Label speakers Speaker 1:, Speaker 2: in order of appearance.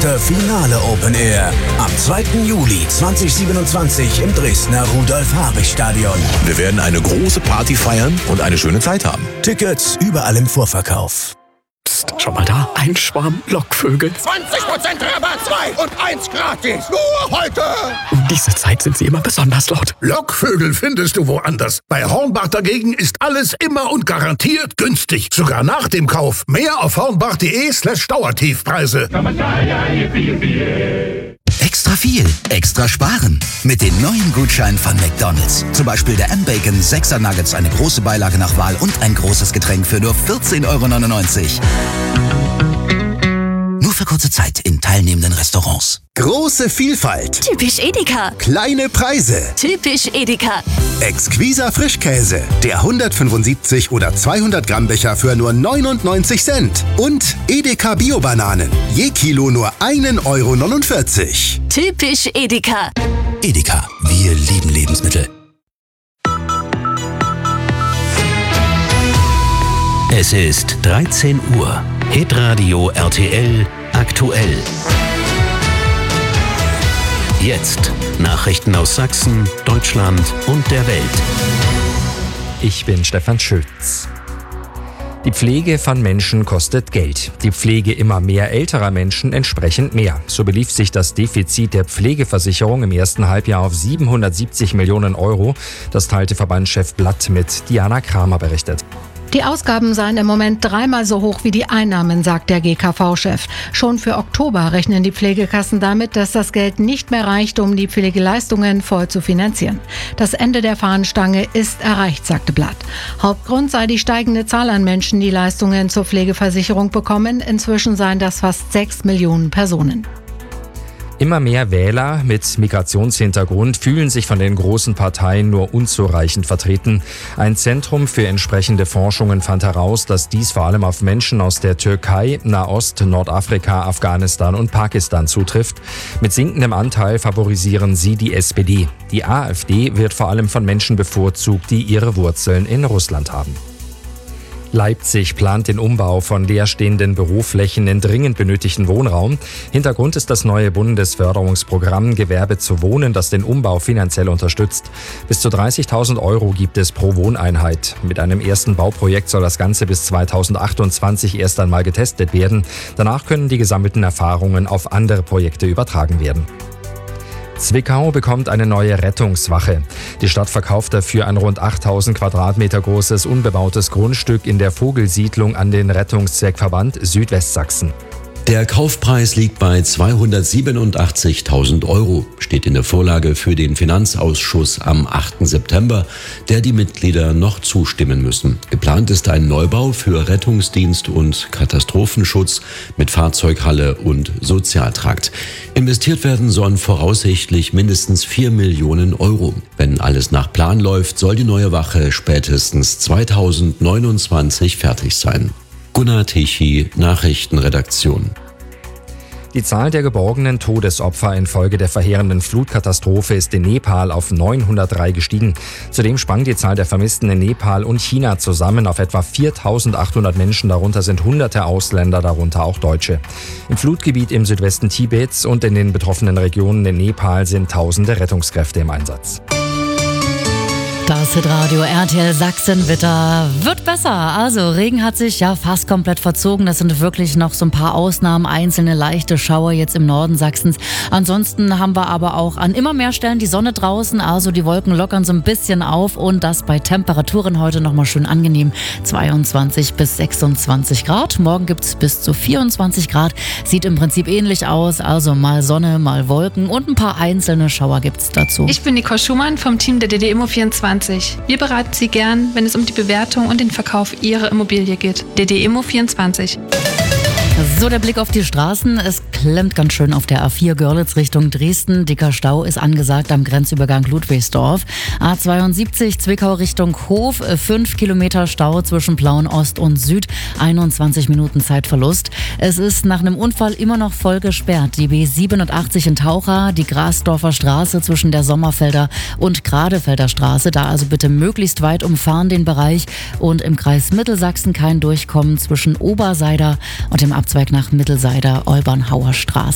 Speaker 1: große Finale Open Air. Am 2. Juli 2027 im Dresdner Rudolf-Habich-Stadion.
Speaker 2: Wir werden eine große Party feiern und eine schöne Zeit haben.
Speaker 1: Tickets überall im Vorverkauf.
Speaker 3: Psst, schon mal da? Ein Schwarm Lockvögel.
Speaker 4: 20% Rabatt, 2 und 1 gratis. Nur heute.
Speaker 3: Um diese Zeit sind sie immer besonders laut.
Speaker 4: Lockvögel findest du woanders. Bei Hornbach dagegen ist alles immer und garantiert günstig. Sogar nach dem Kauf. Mehr auf hornbach.de/Dauertiefpreise.
Speaker 5: Extra viel, extra sparen. Mit den neuen Gutscheinen von McDonald's. Zum Beispiel der M-Bacon 6er Nuggets, eine große Beilage nach Wahl und ein großes Getränk für nur 14,99 €. Nur für kurze Zeit in teilnehmenden Restaurants.
Speaker 6: Große Vielfalt.
Speaker 7: Typisch Edeka.
Speaker 6: Kleine Preise.
Speaker 7: Typisch Edeka.
Speaker 6: Exquiser Frischkäse. Der 175 oder 200 Gramm Becher für nur 99 Cent. Und Edeka Bio-Bananen. Je Kilo nur 1,49 €.
Speaker 7: Typisch Edeka.
Speaker 5: Edeka, wir lieben Lebensmittel.
Speaker 8: Es ist 13 Uhr. Hitradio RTL aktuell. Jetzt Nachrichten aus Sachsen, Deutschland und der Welt.
Speaker 9: Ich bin Stefan Schütz. Die Pflege von Menschen kostet Geld. Die Pflege immer mehr älterer Menschen entsprechend mehr. So belief sich das Defizit der Pflegeversicherung im ersten Halbjahr auf 770 Millionen €. Das teilte Verbandschef Blatt mit. Diana Kramer berichtet.
Speaker 10: Die Ausgaben seien im Moment 3-mal so hoch wie die Einnahmen, sagt der GKV-Chef. Schon für Oktober rechnen die Pflegekassen damit, dass das Geld nicht mehr reicht, um die Pflegeleistungen voll zu finanzieren. Das Ende der Fahnenstange ist erreicht, sagte Blatt. Hauptgrund sei die steigende Zahl an Menschen, die Leistungen zur Pflegeversicherung bekommen. Inzwischen seien das fast 6 Millionen Personen.
Speaker 9: Immer mehr Wähler mit Migrationshintergrund fühlen sich von den großen Parteien nur unzureichend vertreten. Ein Zentrum für entsprechende Forschungen fand heraus, dass dies vor allem auf Menschen aus der Türkei, Nahost, Nordafrika, Afghanistan und Pakistan zutrifft. Mit sinkendem Anteil favorisieren sie die SPD. Die AfD wird vor allem von Menschen bevorzugt, die ihre Wurzeln in Russland haben. Leipzig plant den Umbau von leerstehenden Büroflächen in dringend benötigten Wohnraum. Hintergrund ist das neue Bundesförderungsprogramm Gewerbe zu Wohnen, das den Umbau finanziell unterstützt. Bis zu 30.000 € gibt es pro Wohneinheit. Mit einem ersten Bauprojekt soll das Ganze bis 2028 erst einmal getestet werden. Danach können die gesammelten Erfahrungen auf andere Projekte übertragen werden. Zwickau bekommt eine neue Rettungswache. Die Stadt verkauft dafür ein rund 8.000 Quadratmeter großes unbebautes Grundstück in der Vogelsiedlung an den Rettungszweckverband Südwestsachsen.
Speaker 8: Der Kaufpreis liegt bei 287.000 €, steht in der Vorlage für den Finanzausschuss am 8. September, der die Mitglieder noch zustimmen müssen. Geplant ist ein Neubau für Rettungsdienst und Katastrophenschutz mit Fahrzeughalle und Sozialtrakt. Investiert werden sollen voraussichtlich mindestens 4 Millionen €. Wenn alles nach Plan läuft, soll die neue Wache spätestens 2029 fertig sein. Gunnar Tichy, Nachrichtenredaktion.
Speaker 9: Die Zahl der geborgenen Todesopfer infolge der verheerenden Flutkatastrophe ist in Nepal auf 903 gestiegen. Zudem sprang die Zahl der Vermissten in Nepal und China zusammen auf etwa 4.800 Menschen. Darunter sind hunderte Ausländer, darunter auch Deutsche. Im Flutgebiet im Südwesten Tibets und in den betroffenen Regionen in Nepal sind tausende Rettungskräfte im Einsatz.
Speaker 11: Das Hitradio RTL Sachsen-Wetter wird besser. Also Regen hat sich ja fast komplett verzogen. Das sind wirklich noch so ein paar Ausnahmen, einzelne leichte Schauer jetzt im Norden Sachsens. Ansonsten haben wir aber auch an immer mehr Stellen die Sonne draußen. Also die Wolken lockern so ein bisschen auf und das bei Temperaturen heute nochmal schön angenehm. 22 bis 26 Grad. Morgen gibt's bis zu 24 Grad. Sieht im Prinzip ähnlich aus. Also mal Sonne, mal Wolken und ein paar einzelne Schauer gibt's dazu.
Speaker 12: Ich bin Nicole Schumann vom Team der DD-Immo24. Wir beraten Sie gern, wenn es um die Bewertung und den Verkauf Ihrer Immobilie geht. DD-Immo24.
Speaker 11: So, der Blick auf die Straßen. Es klemmt ganz schön auf der A4 Görlitz Richtung Dresden. Dicker Stau ist angesagt am Grenzübergang Ludwigsdorf. A72 Zwickau Richtung Hof. 5 Kilometer Stau zwischen Plauen Ost und Süd. 21 Minuten Zeitverlust. Es ist nach einem Unfall immer noch voll gesperrt. Die B87 in Taucha, die Grasdorfer Straße zwischen der Sommerfelder und Gradefelder Straße. Da also bitte möglichst weit umfahren den Bereich. Und im Kreis Mittelsachsen kein Durchkommen zwischen Oberseider und dem Abzweig nach Mittelseider Olbernhauer Straße.